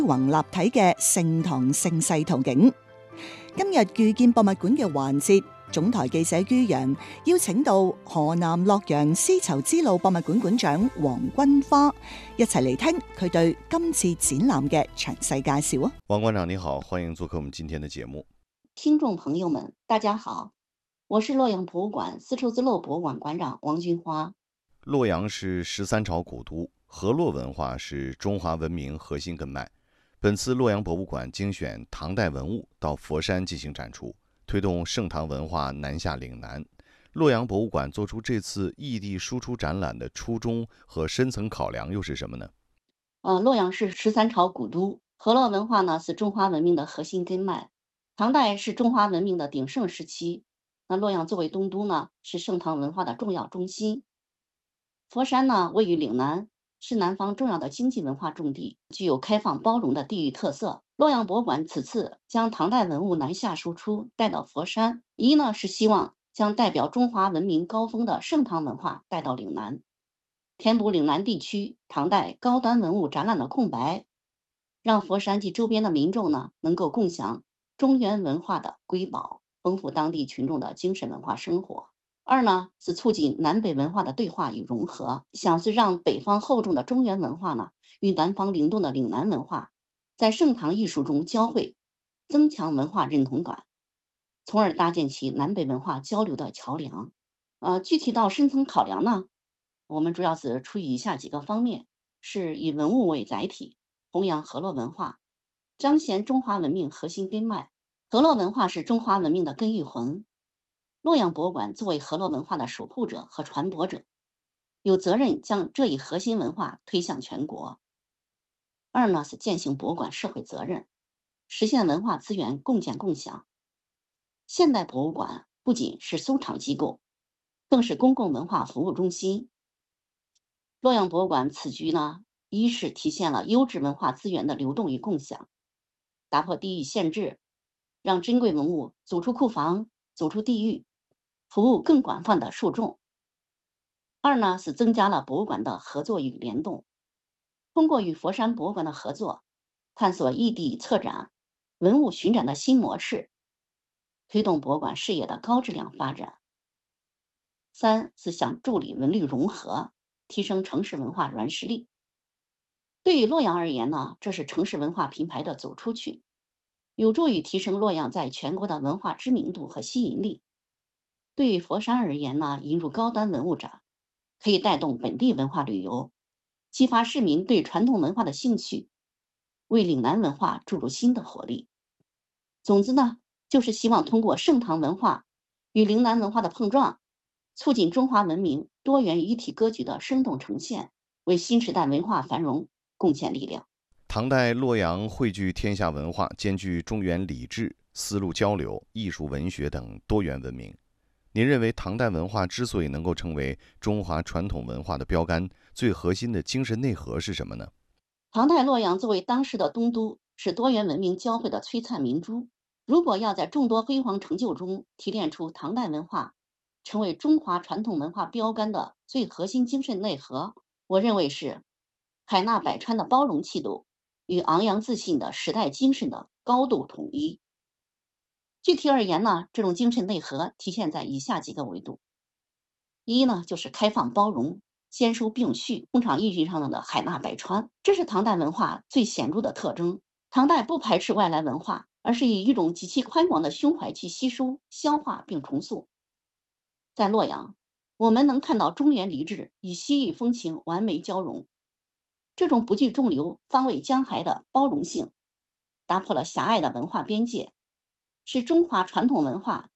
宏立體嘅盛唐盛世圖景。今日遇見博物館嘅環節，總台記者于洋邀請到河南洛陽絲綢之路博物館館長黃君花，一齊嚟聽佢對今次展覽嘅詳細介紹啊！ 王館長你好，歡迎做客我們今天的節目。 聽眾朋友們，大家好，我是洛陽博物館絲綢之路博物館館長王君花。 洛陽是13朝古都，河洛文化是中華文明核心根脈。本次洛陽博物館精選唐代文物到佛山進行展出，推動盛唐文化南下嶺南。洛陽博物館做出這次異地輸出展覽的初衷和深層考量又是什麼呢？ 洛陽是13朝古都，河洛文化呢是中華文明的核心根脈。唐代是中華文明的鼎盛時期，那洛陽作為東都呢，是盛唐文化的重要中心。佛山呢位於嶺南，是南方重要的經濟文化重地，具有開放包容的地域特色。洛陽博物館此次將唐代文物南下輸出帶到佛山，一呢是希望將代表中華文明高峰的盛唐文化帶到嶺南，填補嶺南地區唐代高端文物展覽的空白，讓佛山及周邊的民眾呢能夠共享中原文化的瑰寶，豐富當地群眾的精神文化生活。二呢是促進南北文化的對話與融合，想是讓北方厚重的中原文化呢與南方靈動的嶺南文化在盛唐藝術中交匯，增強文化認同感，從而搭建起南北文化交流的橋樑。具體到深層考量呢，我們主要是出於以下幾個方面，是以文物為載體，弘揚河洛文化，彰顯中華文明核心根脈。河洛文化是中華文明的根與魂。洛陽博物館作為河洛文化的守護者和傳播者，有責任將這一核心文化推向全國。二呢是踐行博物館社會責任，實現文化資源共建共享。現代博物館不僅是收藏機構，更是公共文化服務中心。洛陽博物館此舉呢，一是體現了優質文化資源的流動與共享，打破地域限制，讓珍貴文物走出庫房，走出地域，服務更廣泛的受眾。二呢是增加了博物館的合作與聯動，通過與佛山博物館的合作，探索異地策展、文物巡展的新模式，推動博物館事業的高質量發展。三是想助力文旅融合，提升城市文化軟實力。對於洛陽而言呢，這是城市文化品牌的走出去，有助於提升洛陽在全國的文化知名度和吸引力。對於佛山而言呢，引入高端文物展，可以帶動本地文化旅遊，激發市民對傳統文化的興趣，為嶺南文化注入新的活力。總之呢，就是希望通過盛唐文化與嶺南文化的碰撞，促進中華文明多元一體格局的生動呈現，為新時代文化繁榮貢獻力量。 唐代洛陽匯聚天下文化，兼具中原禮制、絲路交流、藝術文學等多元文明。您認為唐代文化之所以能夠成為中華傳統文化的標杆，最核心的精神內核是什麼呢？ 唐代洛陽作為當時的東都，是多元文明交匯的璀璨明珠。如果要在眾多輝煌成就中提煉出唐代文化成為中華傳統文化標杆的最核心精神內核，我認為是海納百川的包容氣度與昂揚自信的時代精神的高度統一。具體而言呢，這種精神內核體現在以下幾個維度。一呢，就是開放包容、兼收並蓄，通常意義上的海納百川，這是唐代文化最顯著的特徵。唐代不排斥外來文化，而是以一種極其寬廣的胸懷去吸收、消化並重塑。在洛陽，我們能看到中原禮制與西域風情完美交融，這種不懼眾流、方位江海的包容性，打破了狹隘的文化邊界，是中華傳統文化